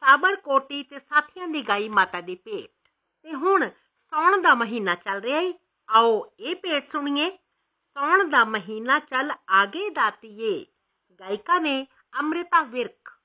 ਸਾਬਰਕੋਟੀ ਤੇ ਸਾਥੀਆਂ ਦੀ ਗਾਈ ਮਾਤਾ ਦੀ ਭੇਟ। ਤੇ ਹੁਣ ਸਾਉਣ ਦਾ ਮਹੀਨਾ ਚੱਲ ਰਿਹਾ ਈ, ਆਓ ਇਹ ਭੇਟ ਸੁਣੀਏ। ਸਾਉਣ ਦਾ ਮਹੀਨਾ ਚੱਲ ਆਗੇ ਦਾਤੀਏ, ਗਾਇਕਾ ਨੇ ਅੰਮ੍ਰਿਤਾ ਵਿਰਕ।